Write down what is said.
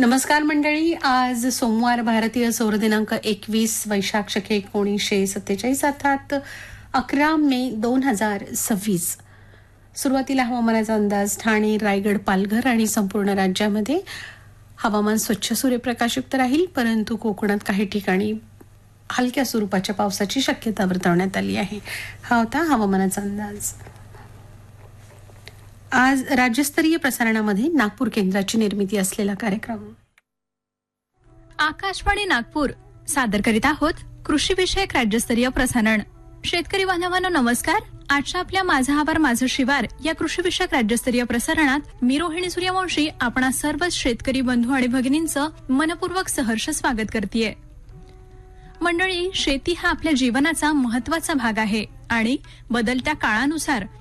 नमस्कार मंडळी. आज सोमवार, भारतीय सौर दिनांक 21 वैशाख शके 1947, अर्थात 11 मे 2026. सुरुवातीला हवामानाचा अंदाज. ठाणे, रायगड, पालघर आणि संपूर्ण राज्यामध्ये हवामान स्वच्छ सूर्यप्रकाशयुक्त राहील, परंतु कोकणात काही ठिकाणी हलक्या स्वरूपाच्या पावसाची शक्यता वर्तवण्यात आली आहे. हा होता हवामानाचा अंदाज. आज राज्यस्तरीय प्रसारणामध्ये नागपूर केंद्राची निर्मिती असलेला कार्यक्रम. आकाशवाणी नागपूर सादर करीत आहोत कृषीविषयक राज्यस्तरीय प्रसारण. शेतकरी बांधवांनो नमस्कार. आजच्या आपल्या माझा आभार माझं शिवार या कृषीविषयक राज्यस्तरीय प्रसारणात मी रोहिणी सूर्यवंशी आपणा सर्व शेतकरी बंधू आणि भगिनींचं मनपूर्वक सहर्ष स्वागत करतेय. मंडळी, शेती हा आपल्या जीवनाचा महत्वाचा भाग आहे आणि बदलत्या काळानुसार